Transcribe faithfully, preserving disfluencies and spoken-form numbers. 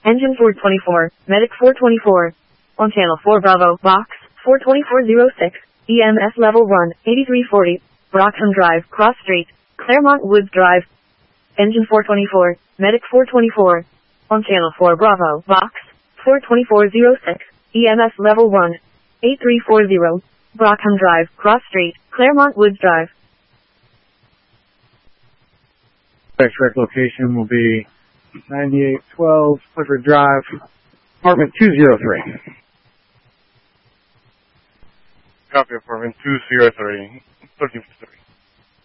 Engine four twenty-four, Medic four twenty-four. On channel four Bravo, box, four twenty-four oh six, E M S level one, eighty-three forty, Brockham Drive, Cross Street, Claremont Woods Drive. Engine four twenty-four, Medic four twenty-four. On channel four Bravo, box, four twenty-four oh six, E M S level one, eighty-three forty, Brockham Drive, Cross Street, Claremont Woods Drive. Correct location will be ninety-eight twelve Clifford Drive, apartment two oh three. Copy, apartment two oh three, thirteen fifty-three.